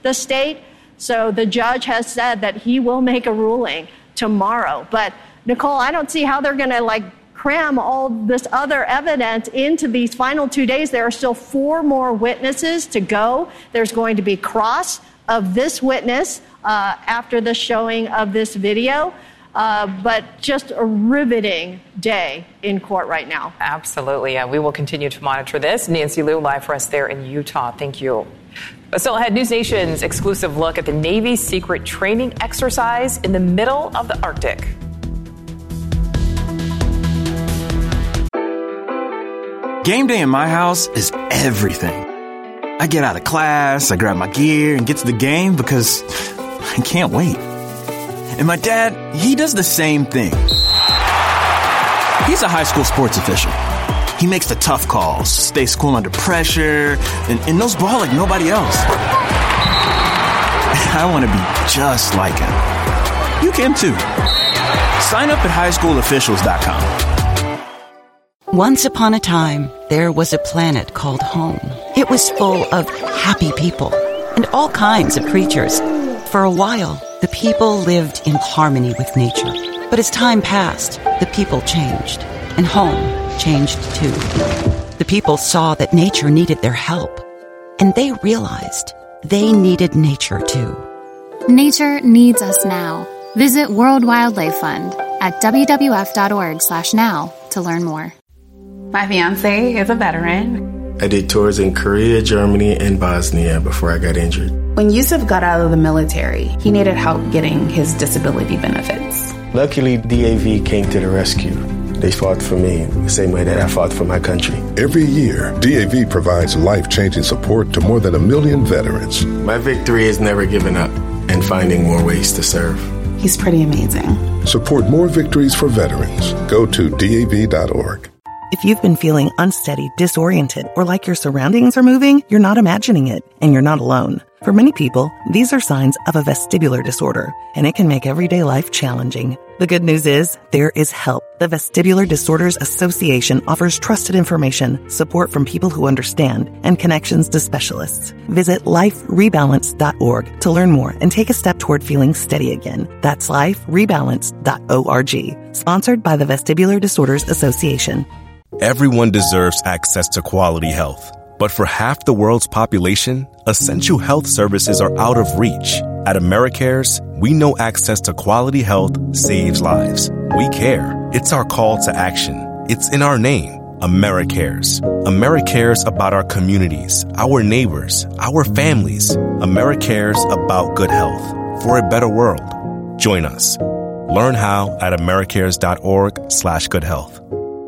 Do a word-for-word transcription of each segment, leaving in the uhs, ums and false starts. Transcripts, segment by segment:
the state. So the judge has said that he will make a ruling tomorrow. But Nicole, I don't see how they're going to like cram all this other evidence into these final two days. There are still four more witnesses to go. There's going to be cross of this witness uh, after the showing of this video. Uh, but just a riveting day in court right now. Absolutely. Yeah, we will continue to monitor this. Nancy Liu live for us there in Utah. Thank you. But still ahead, News Nation's exclusive look at the Navy's secret training exercise in the middle of the Arctic. Game day in my house is everything. I get out of class, I grab my gear, and get to the game because I can't wait. And my dad, he does the same thing. He's a high school sports official. He makes the tough calls, stays cool under pressure, and, and knows ball like nobody else. I want to be just like him. You can too. Sign up at high school officials dot com. Once upon a time, there was a planet called home. It was full of happy people and all kinds of creatures. For a while, the people lived in harmony with nature. But as time passed, the people changed, and home changed too. The people saw that nature needed their help, and they realized they needed nature too. Nature needs us now. Visit World Wildlife Fund at w w f dot org slash now to learn more. My fiance is a veteran. I did tours in Korea, Germany, and Bosnia before I got injured. When Yusuf got out of the military, he needed help getting his disability benefits. Luckily, D A V came to the rescue. They fought for me the same way that I fought for my country. Every year, D A V provides life-changing support to more than a million veterans. My victory is never giving up and finding more ways to serve. He's pretty amazing. Support more victories for veterans. Go to D A V dot org. If you've been feeling unsteady, disoriented, or like your surroundings are moving, you're not imagining it, and you're not alone. For many people, these are signs of a vestibular disorder, and it can make everyday life challenging. The good news is, there is help. The Vestibular Disorders Association offers trusted information, support from people who understand, and connections to specialists. Visit life rebalance dot org to learn more and take a step toward feeling steady again. That's life rebalance dot org. Sponsored by the Vestibular Disorders Association. Everyone deserves access to quality health. But for half the world's population, essential health services are out of reach. At AmeriCares, we know access to quality health saves lives. We care. It's our call to action. It's in our name, AmeriCares. AmeriCares about our communities, our neighbors, our families. AmeriCares about good health for a better world. Join us. Learn how at americares dot org slash good health.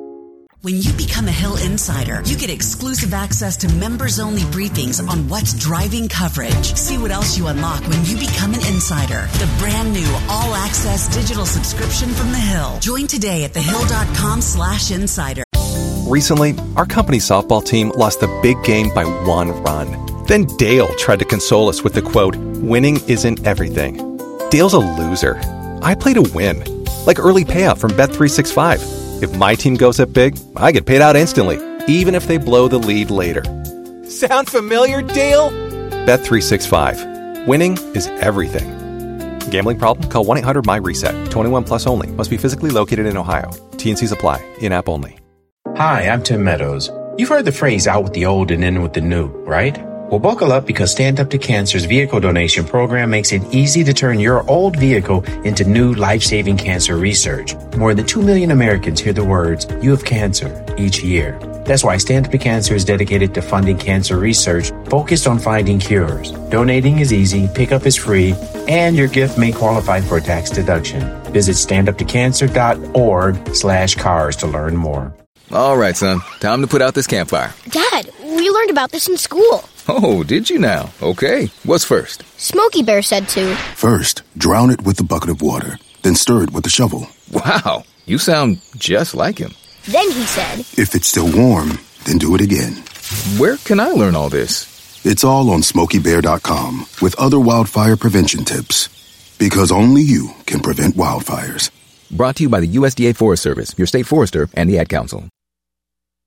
When you become a Hill Insider, you get exclusive access to members-only briefings on what's driving coverage. See what else you unlock when you become an insider. The brand new all-access digital subscription from The Hill. Join today at thehill.com slash insider. Recently, our company softball team lost the big game by one run. Then Dale tried to console us with the quote, "Winning isn't everything." Dale's a loser. I play to win. Like early payout from Bet three sixty-five. If my team goes up big, I get paid out instantly, even if they blow the lead later. Sound familiar, Dale? Bet three sixty-five. Winning is everything. Gambling problem? Call one eight hundred M Y reset. twenty-one plus only. Must be physically located in Ohio. T and Cs apply. In-app only. Hi, I'm Tim Meadows. You've heard the phrase out with the old and in with the new, right? Well, buckle up because Stand Up to Cancer's vehicle donation program makes it easy to turn your old vehicle into new life-saving cancer research. More than two million Americans hear the words, "You have cancer," each year. That's why Stand Up to Cancer is dedicated to funding cancer research focused on finding cures. Donating is easy, pickup is free, and your gift may qualify for a tax deduction. Visit standuptocancer.org slash cars to learn more. All right, son. Time to put out this campfire. Dad, we learned about this in school. Oh, did you now? Okay. What's first? Smokey Bear said to. First, drown it with a bucket of water. Then stir it with a shovel. Wow. You sound just like him. Then he said. If it's still warm, then do it again. Where can I learn all this? It's all on smokey bear dot com with other wildfire prevention tips. Because only you can prevent wildfires. Brought to you by the U S D A Forest Service, your state forester, and the Ad Council.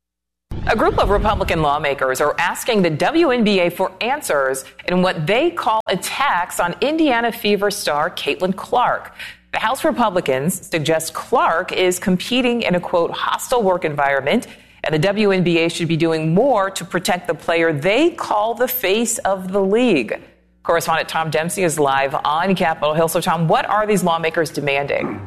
A group of Republican lawmakers are asking the W N B A for answers in what they call attacks on Indiana Fever star Caitlin Clark. The House Republicans suggest Clark is competing in a, quote, hostile work environment, and the W N B A should be doing more to protect the player they call the face of the league. Correspondent Tom Dempsey is live on Capitol Hill. So, Tom, what are these lawmakers demanding?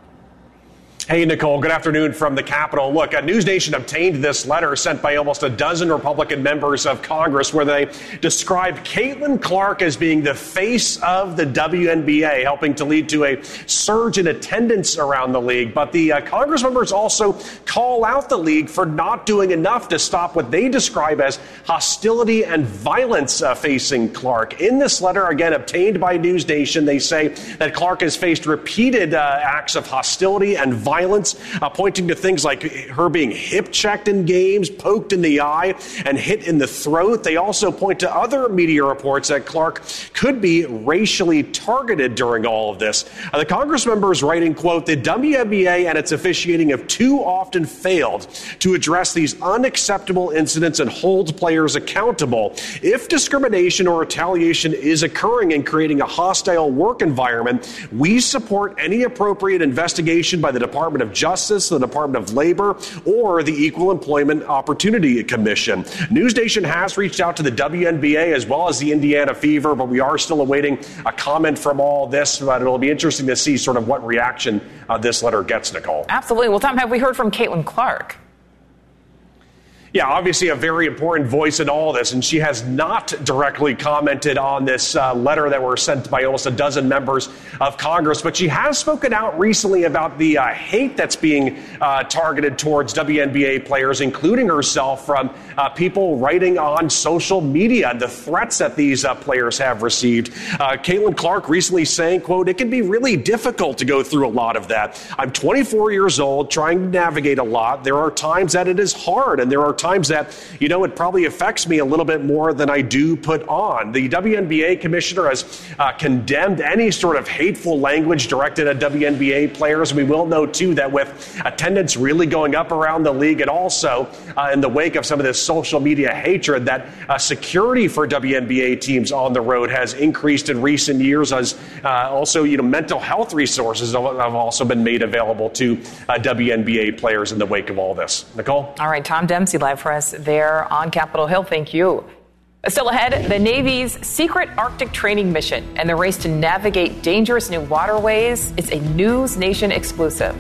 Hey, Nicole, good afternoon from the Capitol. Look, a News Nation obtained this letter sent by almost a dozen Republican members of Congress where they describe Caitlin Clark as being the face of the W N B A, helping to lead to a surge in attendance around the league. But the uh, Congress members also call out the league for not doing enough to stop what they describe as hostility and violence uh, facing Clark. In this letter, again, obtained by News Nation, they say that Clark has faced repeated uh, acts of hostility and violence. Violence, uh, pointing to things like her being hip-checked in games, poked in the eye, and hit in the throat. They also point to other media reports that Clark could be racially targeted during all of this. Uh, the Congress members writing, quote, the W N B A and its officiating have too often failed to address these unacceptable incidents and hold players accountable. If discrimination or retaliation is occurring and creating a hostile work environment, we support any appropriate investigation by the Department of Justice, the Department of Labor, or the Equal Employment Opportunity Commission. News Nation has reached out to the W N B A as well as the Indiana Fever, but we are still awaiting a comment from all this. But it'll be interesting to see sort of what reaction uh, this letter gets, Nicole. Absolutely. Well, Tom, have we heard from Caitlin Clark? Yeah, obviously a very important voice in all this, and she has not directly commented on this uh, letter that were sent by almost a dozen members of Congress, but she has spoken out recently about the uh, hate that's being uh, targeted towards W N B A players, including herself, from uh, people writing on social media, the threats that these uh, players have received. Uh, Caitlin Clark recently saying, quote, it can be really difficult to go through a lot of that. I'm twenty-four years old, trying to navigate a lot. There are times that it is hard, and there are times that, you know, it probably affects me a little bit more than I do put on. The W N B A commissioner has uh, condemned any sort of hateful language directed at W N B A players. We will know, too, that with attendance really going up around the league and also uh, in the wake of some of this social media hatred, that uh, security for W N B A teams on the road has increased in recent years, as uh, also, you know, mental health resources have also been made available to uh, W N B A players in the wake of all this. Nicole? All right, Tom Dempsey live for us there on Capitol Hill. Thank you. Still ahead, the Navy's secret Arctic training mission and the race to navigate dangerous new waterways. It's a News Nation exclusive.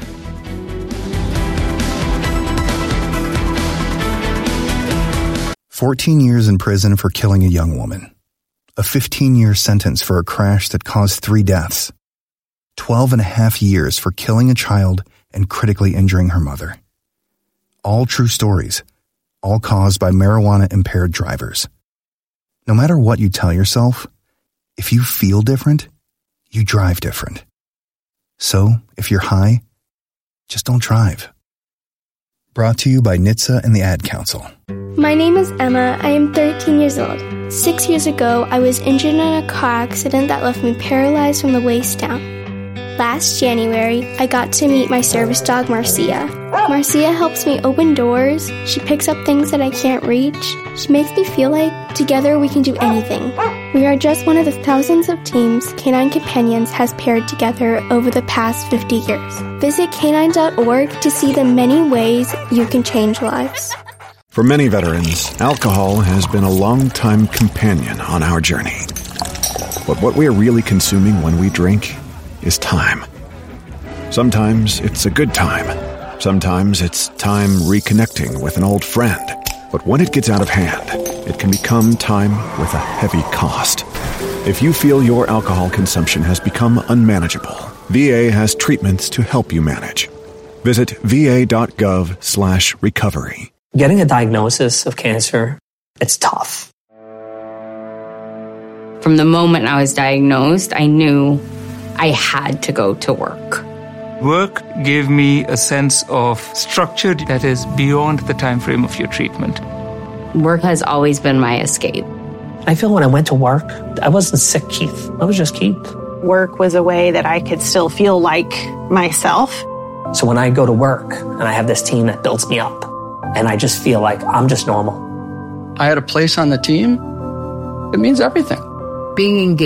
fourteen years in prison for killing a young woman. A fifteen-year sentence for a crash that caused three deaths. twelve and a half years for killing a child and critically injuring her mother. All true stories. All caused by marijuana-impaired drivers. No matter what you tell yourself, if you feel different, you drive different. So, if you're high, just don't drive. Brought to you by N H T S A and the Ad Council. My name is Emma. I am thirteen years old. Six years ago, I was injured in a car accident that left me paralyzed from the waist down. Last January, I got to meet my service dog, Marcia. Marcia helps me open doors. She picks up things that I can't reach. She makes me feel like together we can do anything. We are just one of the thousands of teams Canine Companions has paired together over the past fifty years. Visit canine dot org to see the many ways you can change lives. For many veterans, alcohol has been a long-time companion on our journey. But what we are really consuming when we drink is time. Sometimes it's a good time. Sometimes it's time reconnecting with an old friend. But when it gets out of hand, it can become time with a heavy cost. If you feel your alcohol consumption has become unmanageable, V A has treatments to help you manage. Visit va.gov slash recovery. Getting a diagnosis of cancer, it's tough. From the moment I was diagnosed, I knew I had to go to work. Work gave me a sense of structure that is beyond the time frame of your treatment. Work has always been my escape. I feel when I went to work, I wasn't sick, Keith. I was just Keith. Work was a way that I could still feel like myself. So when I go to work and I have this team that builds me up, And I just feel like I'm just normal. I had a place on the team. It means everything. Being engaged